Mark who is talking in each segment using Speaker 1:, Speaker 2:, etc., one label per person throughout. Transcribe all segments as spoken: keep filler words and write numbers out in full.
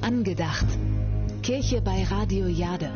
Speaker 1: Angedacht. Kirche bei Radio Jade.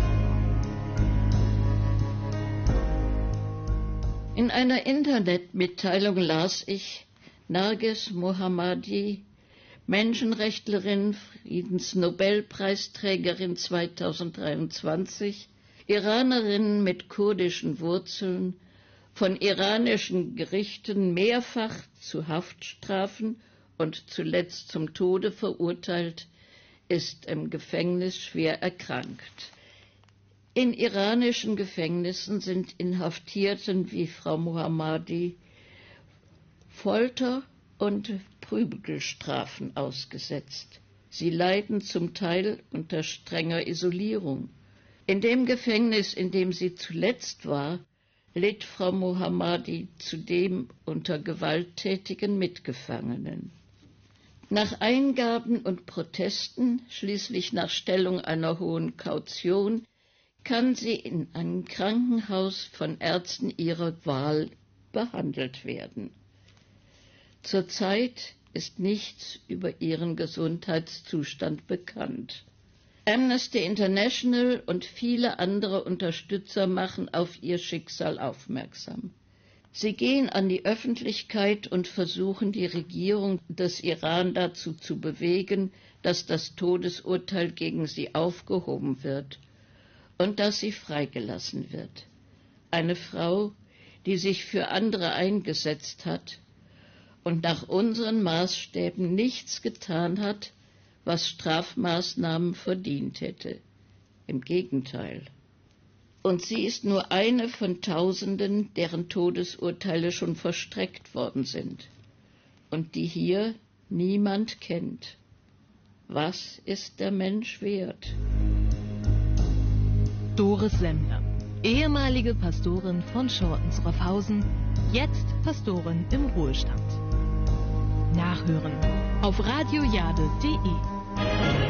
Speaker 2: In einer Internetmitteilung las ich, Narges Mohammadi, Menschenrechtlerin, Friedensnobelpreisträgerin zweitausenddreiundzwanzig, Iranerin mit kurdischen Wurzeln, von iranischen Gerichten mehrfach zu Haftstrafen und zuletzt zum Tode verurteilt, ist im Gefängnis schwer erkrankt. In iranischen Gefängnissen sind Inhaftierten wie Frau Mohammadi Folter und Prügelstrafen ausgesetzt. Sie leiden zum Teil unter strenger Isolierung. In dem Gefängnis, in dem sie zuletzt war, litt Frau Mohammadi zudem unter gewalttätigen Mitgefangenen. Nach Eingaben und Protesten, schließlich nach Stellung einer hohen Kaution, kann sie in einem Krankenhaus von Ärzten ihrer Wahl behandelt werden. Zurzeit ist nichts über ihren Gesundheitszustand bekannt. Amnesty International und viele andere Unterstützer machen auf ihr Schicksal aufmerksam. Sie gehen an die Öffentlichkeit und versuchen, die Regierung des Iran dazu zu bewegen, dass das Todesurteil gegen sie aufgehoben wird und dass sie freigelassen wird. Eine Frau, die sich für andere eingesetzt hat und nach unseren Maßstäben nichts getan hat, was Strafmaßnahmen verdient hätte. Im Gegenteil. Und sie ist nur eine von Tausenden, deren Todesurteile schon verstreckt worden sind und die hier niemand kennt. Was ist der Mensch wert?
Speaker 1: Doris Semmler, ehemalige Pastorin von Schortens-Roffhausen, jetzt Pastorin im Ruhestand. Nachhören auf radiojade punkt de.